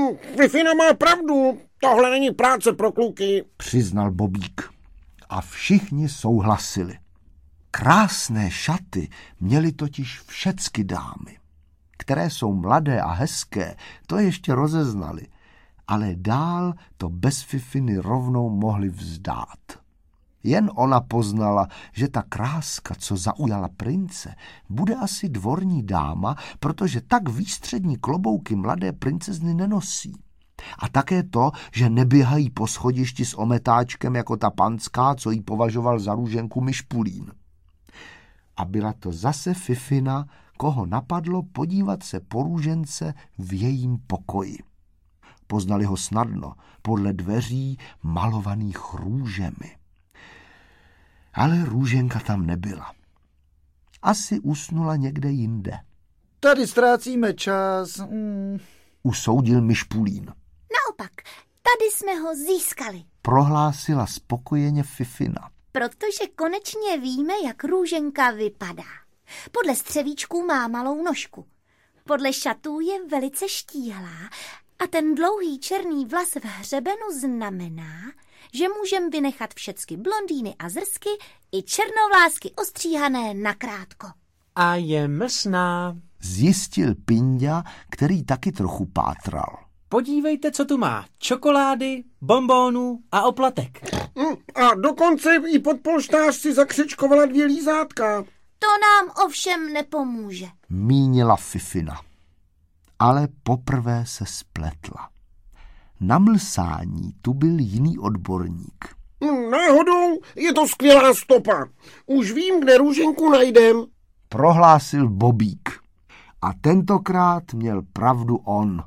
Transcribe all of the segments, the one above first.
Fifina má pravdu, tohle není práce pro kluky, přiznal Bobík. A všichni souhlasili. Krásné šaty měly totiž všecky dámy. Které jsou mladé a hezké, to ještě rozeznali, ale dál to bez Fifiny rovnou mohli vzdát. Jen ona poznala, že ta kráska, co zaujala prince, bude asi dvorní dáma, protože tak výstřední klobouky mladé princezny nenosí. A také to, že neběhají po schodišti s ometáčkem jako ta panská, co jí považoval za růženku Myšpulín. A byla to zase Fifina, koho napadlo podívat se po růžence v jejím pokoji. Poznali ho snadno, podle dveří malovaných růžemi. Ale růženka tam nebyla. Asi usnula někde jinde. Tady ztrácíme čas. Usoudil Myšpulín. Naopak, tady jsme ho získali. Prohlásila spokojeně Fifina. Protože konečně víme, jak růženka vypadá. Podle střevíčků má malou nožku. Podle šatů je velice štíhlá a ten dlouhý černý vlas v hřebenu znamená, že můžeme vynechat všecky blondýny a zrsky i černovlásky ostříhané nakrátko. A je mlsná, zjistil Pinďa, který taky trochu pátral. Podívejte, co tu má. Čokolády, bonbónů a oplatek. A dokonce i pod polštář si zakřičkovala 2 lízátka. To nám ovšem nepomůže, mínila Fifina. Ale poprvé se spletla. Na mlsání tu byl jiný odborník. Náhodou je to skvělá stopa. Už vím, kde růženku najdem, prohlásil Bobík. A tentokrát měl pravdu on.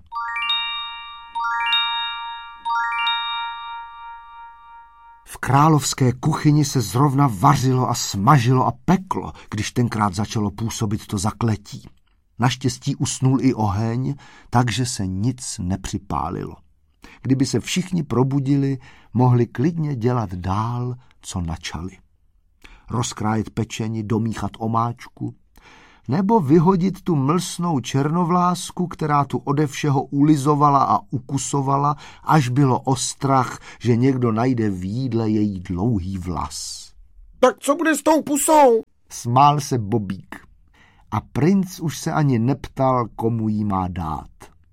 V královské kuchyni se zrovna vařilo a smažilo a peklo, když tenkrát začalo působit to zakletí. Naštěstí usnul i oheň, takže se nic nepřipálilo. Kdyby se všichni probudili, mohli klidně dělat dál, co načali. Rozkrájet pečení, domíchat omáčku, nebo vyhodit tu mlsnou černovlásku, která tu ode všeho ulizovala a ukusovala, až bylo ostrach, že někdo najde v jídle její dlouhý vlas. Tak co bude s tou pusou? Smál se Bobík. A princ už se ani neptal, komu jí má dát.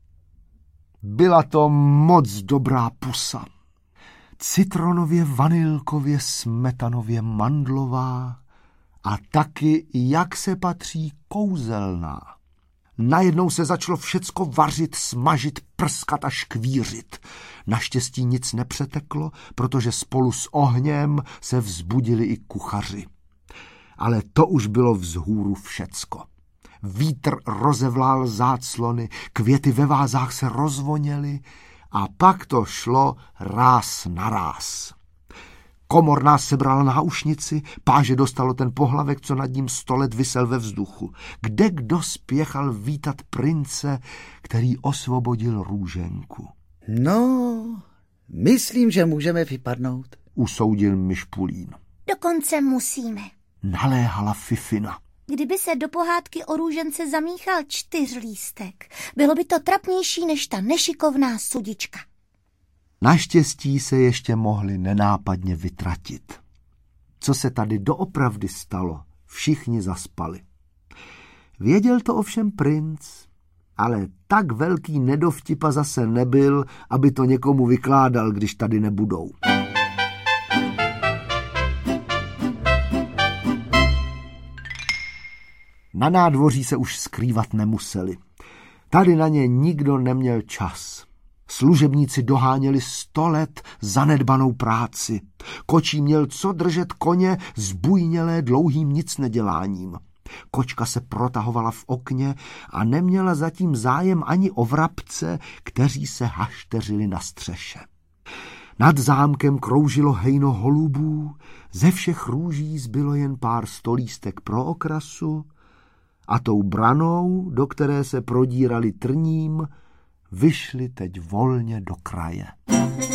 Byla to moc dobrá pusa. Citronově, vanilkově, smetanově mandlová a taky, jak se patří, kouzelná. Najednou se začalo všecko vařit, smažit, prskat a škvířit. Naštěstí nic nepřeteklo, protože spolu s ohněm se vzbudili i kuchaři. Ale to už bylo vzhůru všecko. Vítr rozevlál záclony, květy ve vázách se rozvoněly a pak to šlo ráz na ráz. Komorná sebral náušnici, páže dostalo ten pohlavek, co nad ním 100 let visel ve vzduchu. Kde kdo spěchal vítat prince, který osvobodil růženku. No, myslím, že můžeme vypadnout, usoudil Myšpulín. Dokonce musíme, naléhala Fifina. Kdyby se do pohádky o růžence zamíchal 4lístek, bylo by to trapnější než ta nešikovná sudička. Naštěstí se ještě mohli nenápadně vytratit. Co se tady doopravdy stalo, všichni zaspali. Věděl to ovšem princ, ale tak velký nedovtipa zase nebyl, aby to někomu vykládal, když tady nebudou. Na nádvoří se už skrývat nemuseli. Tady na ně nikdo neměl čas. Služebníci doháněli 100 let zanedbanou práci. Kočí měl co držet koně zbujnělé dlouhým nicneděláním. Kočka se protahovala v okně a neměla zatím zájem ani o vrabce, kteří se hašteřili na střeše. Nad zámkem kroužilo hejno holubů, ze všech růží zbylo jen pár stolístek pro okrasu a tou branou, do které se prodírali trním, vyšli teď volně do kraje.